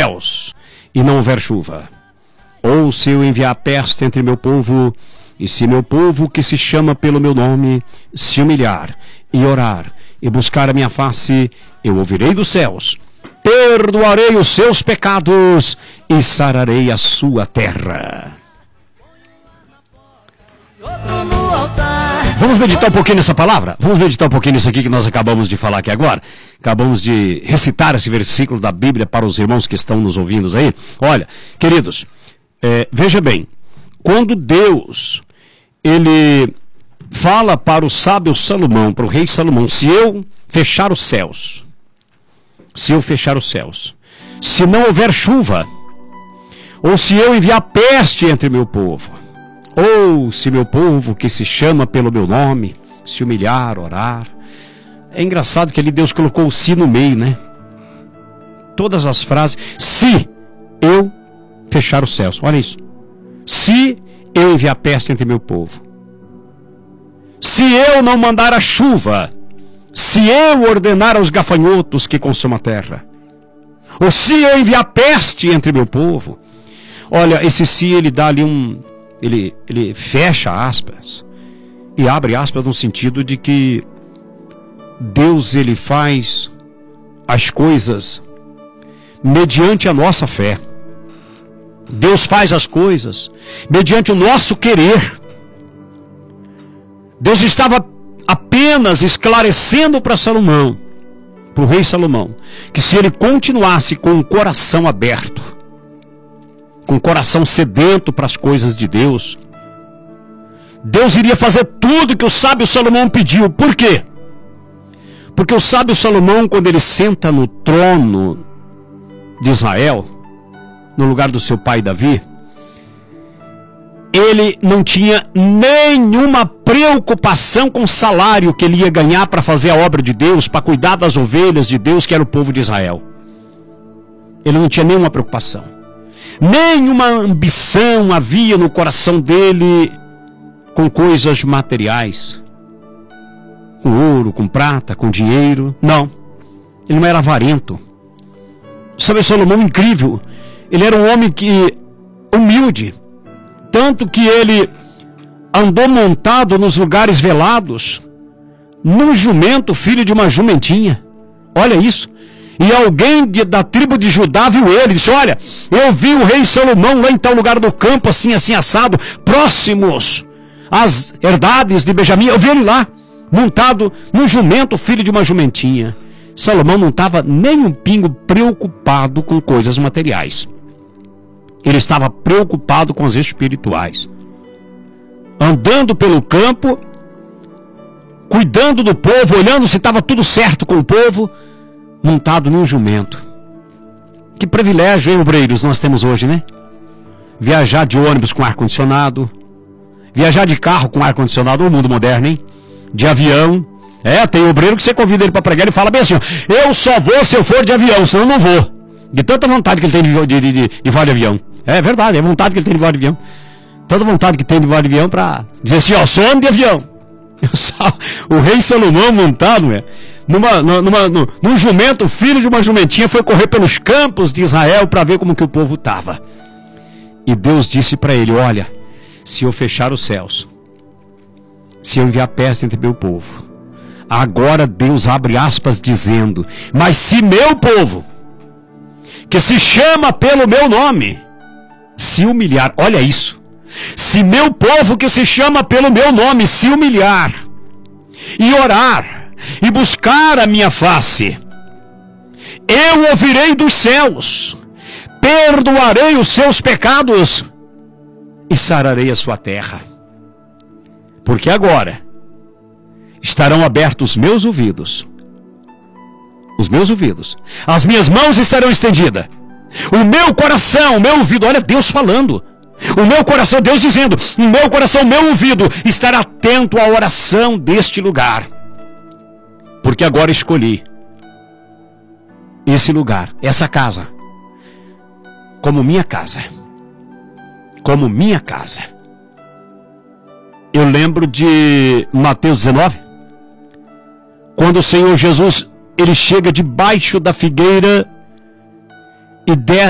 céus e não houver chuva, ou se eu enviar peste entre meu povo, e se meu povo que se chama pelo meu nome se humilhar e orar e buscar a minha face, eu ouvirei dos céus, perdoarei os seus pecados e sararei a sua terra. Vamos meditar um pouquinho nessa palavra? Vamos meditar um pouquinho nisso aqui que nós acabamos de falar aqui agora? Acabamos de recitar esse versículo da Bíblia para os irmãos que estão nos ouvindo aí. Olha, queridos, veja bem, quando Deus, ele fala para o sábio Salomão, para o rei Salomão, se eu fechar os céus, se não houver chuva, ou se eu enviar peste entre meu povo, ou se meu povo que se chama pelo meu nome se humilhar, orar. É engraçado que ali Deus colocou o se no meio, né? Todas as frases, se eu fechar os céus, olha isso. Se eu enviar peste entre meu povo, se eu não mandar a chuva, se eu ordenar aos gafanhotos que consumam a terra, ou se eu enviar peste entre meu povo. Olha, esse se ele dá ali ele fecha aspas e abre aspas no sentido de que Deus, ele faz as coisas mediante a nossa fé. Deus faz as coisas mediante o nosso querer. Deus estava apenas esclarecendo para Salomão, para o rei Salomão, que se ele continuasse com o coração aberto, com o coração sedento para as coisas de Deus, Deus iria fazer tudo que o sábio Salomão pediu. Por quê? Porque o sábio Salomão, quando ele senta no trono de Israel, no lugar do seu pai Davi, ele não tinha nenhuma preocupação com o salário que ele ia ganhar para fazer a obra de Deus, para cuidar das ovelhas de Deus, que era o povo de Israel. Ele não tinha nenhuma preocupação. Nenhuma ambição havia no coração dele com coisas materiais, com ouro, com prata, com dinheiro. Não, ele não era avarento. Sabe, Salomão, incrível, ele era um homem humilde, tanto que ele andou montado nos lugares velados, num jumento, filho de uma jumentinha. Olha isso. E alguém da tribo de Judá viu ele, disse: olha, eu vi o rei Salomão lá em tal lugar do campo, assim, assim, assado, próximos às herdades de Benjamim. Eu vi ele lá, montado num jumento, filho de uma jumentinha. Salomão não estava nem um pingo preocupado com coisas materiais. Ele estava preocupado com as espirituais. Andando pelo campo, cuidando do povo, olhando se estava tudo certo com o povo, montado num jumento. Que privilégio, hein, obreiros, nós temos hoje, né? Viajar de ônibus com ar-condicionado, viajar de carro com ar-condicionado, no mundo moderno, hein? De avião. Tem obreiro que você convida ele para pregar, ele fala bem assim: eu só vou se eu for de avião, senão eu não vou. De tanta vontade que ele tem de voar de avião. É verdade, é vontade que ele tem de voar de avião. Toda vontade que tem de voar de avião para dizer assim: ó, sou homem de avião. O rei Salomão montado, num jumento, filho de uma jumentinha, foi correr pelos campos de Israel para ver como que o povo estava. E Deus disse para ele: olha, se eu fechar os céus, se eu enviar peste entre meu povo, agora Deus abre aspas dizendo: mas se meu povo, que se chama pelo meu nome, se humilhar, olha isso, se meu povo que se chama pelo meu nome se humilhar e orar e buscar a minha face, eu ouvirei dos céus, perdoarei os seus pecados e sararei a sua terra. Porque agora estarão abertos os meus ouvidos, as minhas mãos estarão estendidas, o meu coração, o meu ouvido, olha Deus falando, o meu coração, Deus dizendo, o meu coração, o meu ouvido estará atento à oração deste lugar, porque agora escolhi esse lugar, essa casa, como minha casa, Eu lembro de Mateus 19, quando o Senhor Jesus, ele chega debaixo da figueira e